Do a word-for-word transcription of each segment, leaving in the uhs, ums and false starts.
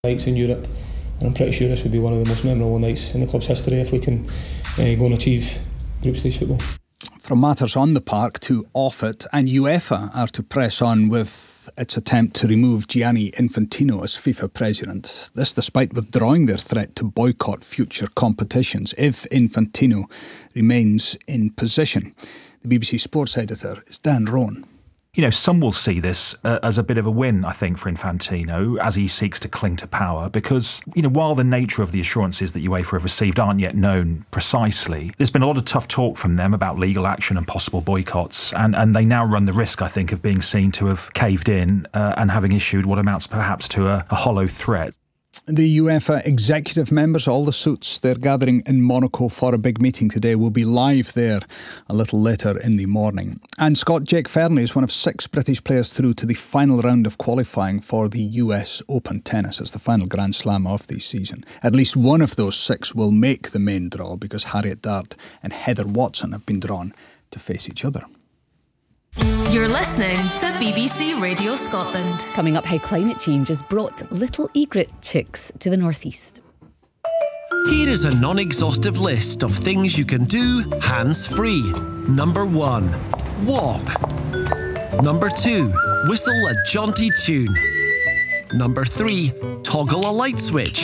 nights in Europe, and I'm pretty sure this would be one of the most memorable nights in the club's history if we can uh, go and achieve group stage football. From matters on the park to off it, and UEFA are to press on with its attempt to remove Gianni Infantino as FIFA president. This despite withdrawing their threat to boycott future competitions if Infantino remains in position. The B B C Sports editor is Dan Roan. You know, some will see this uh, as a bit of a win, I think, for Infantino as he seeks to cling to power because, you know, while the nature of the assurances that UEFA have received aren't yet known precisely, there's been a lot of tough talk from them about legal action and possible boycotts, and, and they now run the risk, I think, of being seen to have caved in uh, and having issued what amounts perhaps to a, a hollow threat. The UEFA executive members, all the suits, they're gathering in Monaco for a big meeting today. We'll be live there a little later in the morning. And Scot Jake Fernley is one of six British players through to the final round of qualifying for the U S Open Tennis. It's the final Grand Slam of the season. At least one of those six will make the main draw because Harriet Dart and Heather Watson have been drawn to face each other. You're listening to B B C Radio Scotland. Coming up, how climate change has brought little egret chicks to the northeast. Here is a non-exhaustive list of things you can do hands-free. Number one, walk. Number two, whistle a jaunty tune. Number three, toggle a light switch.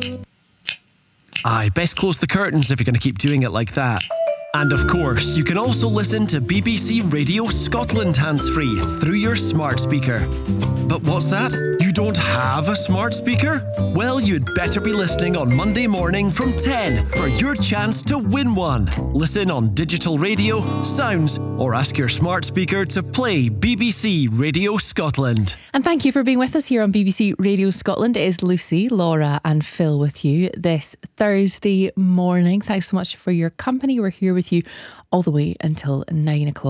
Aye, best close the curtains if you're going to keep doing it like that. And of course, you can also listen to B B C Radio Scotland hands-free through your smart speaker. But what's that? You don't have a smart speaker? Well, you'd better be listening on Monday morning from ten for your chance to win one. Listen on digital radio, sounds, or ask your smart speaker to play B B C Radio Scotland. And thank you for being with us here on B B C Radio Scotland. It is Lucy, Laura and Phil with you this Thursday morning. Thanks so much for your company. We're here with you all the way until nine o'clock.